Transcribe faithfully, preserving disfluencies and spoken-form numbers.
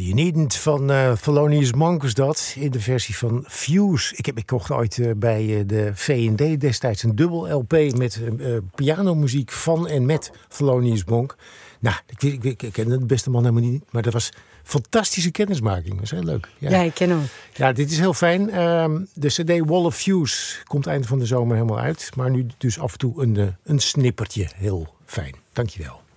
You Needn't van uh, Thelonious Monk was dat. In de versie van Fuse. Ik, heb, ik kocht ooit uh, bij uh, de V en D destijds een dubbel L P met uh, pianomuziek van en met Thelonious Monk. Nou, ik, ik, ik, ik ken de beste man helemaal niet. Maar dat was fantastische kennismaking. Dat was heel leuk. Ja, ja ik ken hem. Ja, dit is heel fijn. Um, de cd Wall of Fuse komt einde van de zomer helemaal uit. Maar nu dus af en toe een, een snippertje. Heel fijn. Dankjewel.